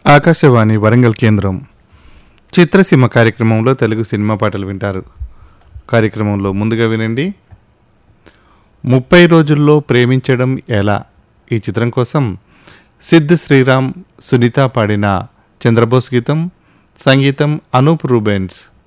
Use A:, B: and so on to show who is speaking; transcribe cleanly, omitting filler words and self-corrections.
A: ఆకాశవాణి వరంగల్ కేంద్రం చిత్రసీమ కార్యక్రమంలో తెలుగు సినిమా పాటలు వింటారు. కార్యక్రమంలో ముందుగా వినండి 30 రోజుల్లో ప్రేమించడం ఎలా. ఈ చిత్రం కోసం సిద్ శ్రీరామ్ సునీత పాడిన చంద్రబోస్ గీతం, సంగీతం అనూప్ రూబెన్స్.